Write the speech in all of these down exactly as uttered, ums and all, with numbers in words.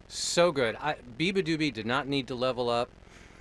So good. I, Biba Doobie did not need to level up,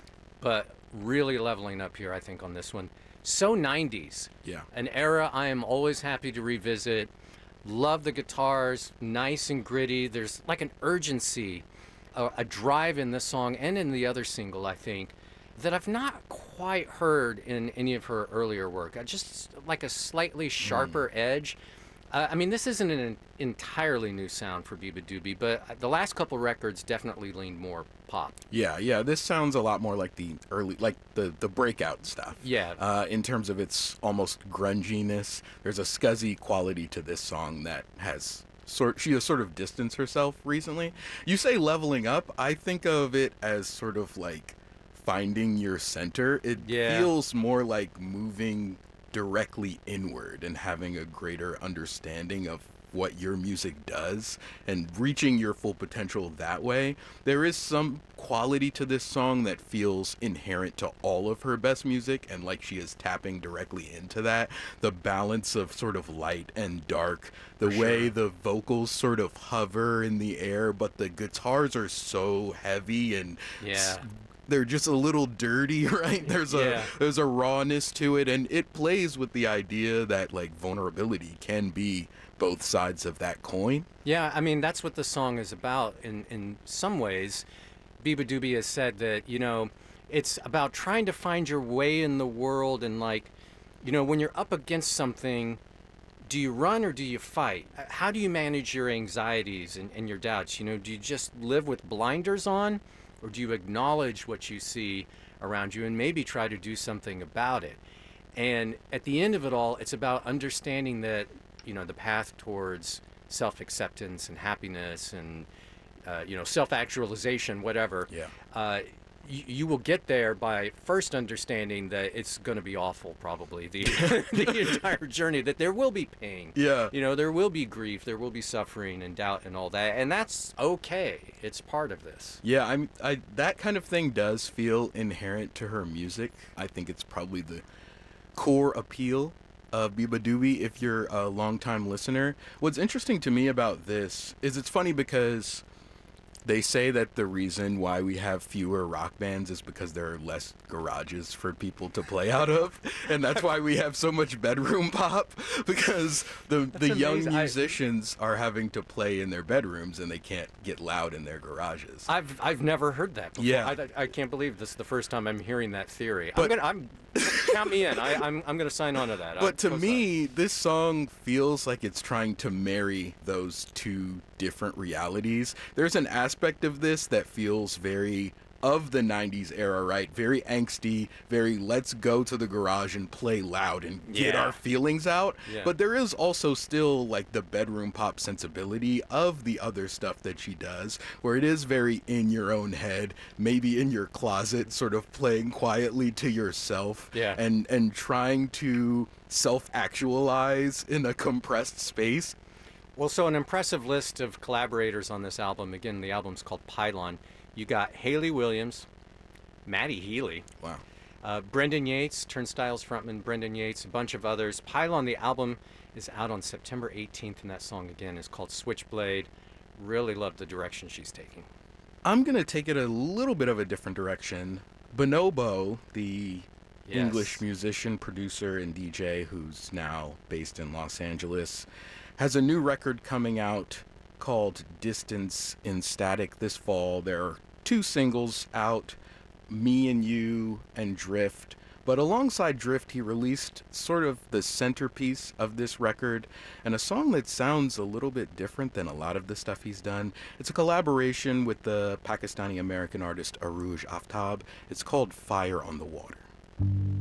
but really leveling up here, I think, on this one. So nineties. Yeah. An era I am always happy to revisit. Love the guitars, nice and gritty. There's like an urgency, a, a drive in this song and in the other single, I think, that I've not quite heard in any of her earlier work. I just like a slightly sharper mm. edge. Uh, I mean, this isn't an entirely new sound for Biba Doobie, but the last couple records definitely leaned more pop. Yeah, yeah. This sounds a lot more like the early, like the, the breakout stuff. Yeah. Uh, in terms of its almost grunginess, there's a scuzzy quality to this song that has sort. She has sort of distanced herself recently. You say leveling up. I think of it as sort of like finding your center. It yeah. feels more like moving directly inward and having a greater understanding of what your music does and reaching your full potential that way. There is some quality to this song that feels inherent to all of her best music, and like she is tapping directly into that. The balance of sort of light and dark, the For way sure. the vocals sort of hover in the air, but the guitars are so heavy and yeah. s- they're just a little dirty, right? There's a yeah. there's a rawness to it, and it plays with the idea that like vulnerability can be both sides of that coin. Yeah, I mean, that's what the song is about in, in some ways. Biba Doobie has said that, you know, it's about trying to find your way in the world and, like, you know, when you're up against something, do you run or do you fight? How do you manage your anxieties and, and your doubts? You know, do you just live with blinders on, or do you acknowledge what you see around you and maybe try to do something about it? And at the end of it all, it's about understanding that, you know, the path towards self-acceptance and happiness and, uh, you know, self-actualization, whatever. Yeah. Uh, you, you will get there by first understanding that it's going to be awful, probably, the the entire journey, that there will be pain. Yeah. You know, there will be grief, there will be suffering and doubt and all that. And that's okay. It's part of this. Yeah, I'm I that kind of thing does feel inherent to her music. I think it's probably the core appeal of Biba Doobie if you're a longtime listener. What's interesting to me about this is it's funny because they say that the reason why we have fewer rock bands is because there are less garages for people to play out of, and that's why we have so much bedroom pop, because the That's the young amazing. I- musicians are having to play in their bedrooms and they can't get loud in their garages. I've I've never heard that before. Yeah. I, I can't believe this is the first time I'm hearing that theory. But- I'm gonna I'm count me in. I, I'm I'm gonna sign on to that. But to I'm me, this song feels like it's trying to marry those two different realities. There's an aspect of this that feels very of the nineties era, right? Very angsty, very let's go to the garage and play loud and get Yeah. our feelings out. Yeah. But there is also still like the bedroom pop sensibility of the other stuff that she does, where it is very in your own head, maybe in your closet, sort of playing quietly to yourself. Yeah. and and trying to self-actualize in a compressed space. Well, so an impressive list of collaborators on this album. Again, the album's called Pylon. You got Hayley Williams, Matty Healy, Wow. uh, Brendan Yates, Turnstiles frontman Brendan Yates, a bunch of others. Pylon, the album, is out on September eighteenth, and that song, again, is called Switchblade. Really love the direction she's taking. I'm going to take it a little bit of a different direction. Bonobo, the Yes. English musician, producer, and D J who's now based in Los Angeles, has a new record coming out called Distance in Static this fall. There are two singles out, Me and You and Drift. But alongside Drift, he released sort of the centerpiece of this record, and a song that sounds a little bit different than a lot of the stuff he's done. It's a collaboration with the Pakistani-American artist Arooj Aftab. It's called Fire on the Water.